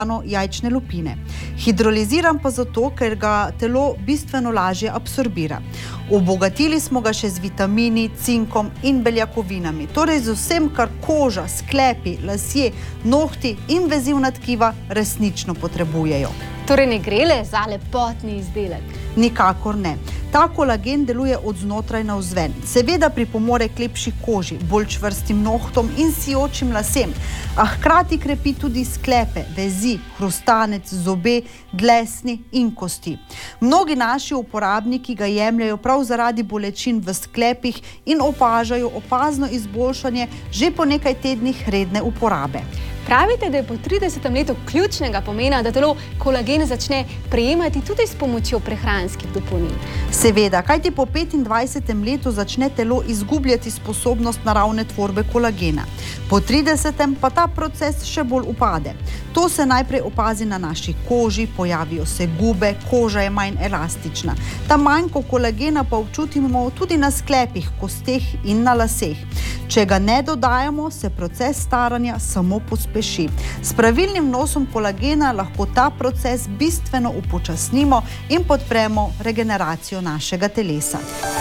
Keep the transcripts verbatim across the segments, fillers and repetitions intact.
jajčne lupine. Hidroliziran pa zato, ker ga telo bistveno lažje absorbira. Obogatili smo ga še z vitamini, cinkom in beljakovinami, torej z vsem, kar koža, sklepi, lasje, nohti in vezivna tkiva resnično potrebujejo. Torej ne gre le za lepotni izdelek? Nikakor ne. Ta kolagen deluje od znotraj navzven. Seveda pripomore k lepši koži, bolj čvrstim nohtom in sijočim lasem, a hkrati krepi tudi sklepe, vezi, hrustanec, zobe, dlesni in kosti. Mnogi naši uporabniki ga jemljajo prav zaradi bolečin v sklepih in opažajo opazno izboljšanje že po nekaj tednih redne uporabe. Pravite, da je po tridesetem letu ključnega pomena, da telo kolagen začne prejemati tudi s pomočjo prehranskih dopolnil. Seveda, kajti po petindvajsetem letu začne telo izgubljati sposobnost naravne tvorbe kolagena. Po tridesetem pa ta proces še bolj upade. To se najprej opazi na naši koži, pojavijo se gube, koža je manj elastična. Ta manjko kolagena pa občutimo tudi na sklepih, kosteh in na laseh. Če ga ne dodajamo, se proces staranja samo pospeši. S pravilnim vnosom kolagena lahko ta proces bistveno upočasnimo in podpremo regeneracijo našega telesa.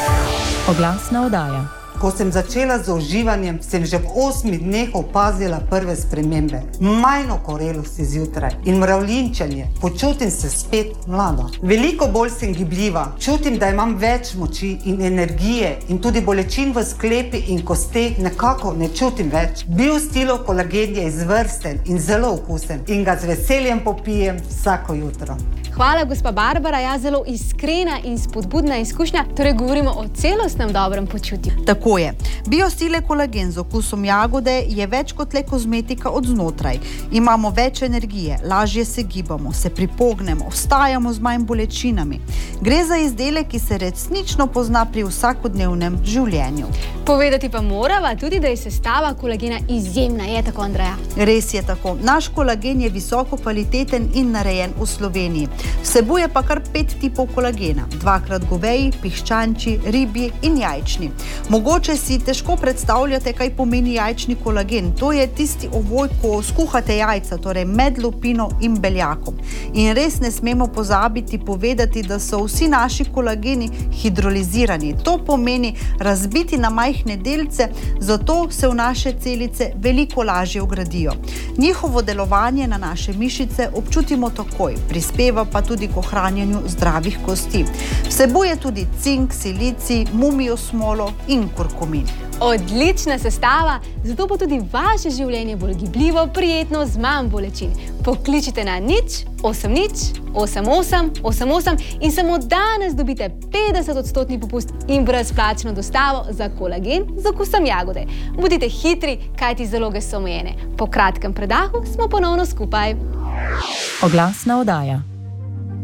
Oglasna oddaja. Ko sem začela z uživanjem, sem že v osmih dneh opazila prve spremembe. Manj okorelosti zjutraj in mravljinčenje. Počutim se spet mlada. Veliko bolj sem gibljiva. Čutim, da imam več moči in energije in tudi bolečin v sklepi in kosteh nekako ne čutim več. Biostilov kolagen je izvrsten in zelo okusen in ga z veseljem popijem vsako jutro. Hvala, gospa Barbara, ja, zelo iskrena in spodbudna izkušnja, torej govorimo o celostnem dobrem počutju. Tako je. Biostile kolagen z okusom jagode je več kot le kozmetika od znotraj. Imamo več energije, lažje se gibamo, se pripognemo, vstajamo z manj bolečinami. Gre za izdelek, ki se resnično pozna pri vsakodnevnem življenju. Povedati pa morava tudi, da je sestava kolagena izjemna, je tako, Andreja? Res je tako. Naš kolagen je visoko kvaliteten in narejen v Sloveniji. Vsebuje pa kar pet tipov kolagena, dvakrat goveji, piščančji, ribji in jajčni. Mogoče si težko predstavljate, kaj pomeni jajčni kolagen. To je tisti ovoj, ko skuhate jajca, torej med lupino in beljakom. In res ne smemo pozabiti povedati, da so vsi naši kolageni hidrolizirani. To pomeni razbiti na majhne delce, zato se v naše celice veliko lažje vgradijo. Njihovo delovanje na naše mišice občutimo takoj, prispeva pa tudi k ohranjanju zdravih kosti. Vsebuje tudi cink, silicij, mumijo smolo in kurkumin. Odlična sestava, zato bo tudi vaše življenje bolj gibljivo, prijetno, z manj bolečin. Pokličite na nič osem nič osem osem osem osem in samo danes dobite petdeset odstotni popust in brezplačno dostavo za kolagen z okusom jagode. Bodite hitri, kajti zaloge so omejene. Po kratkem predahu smo ponovno skupaj. Oglasna oddaja.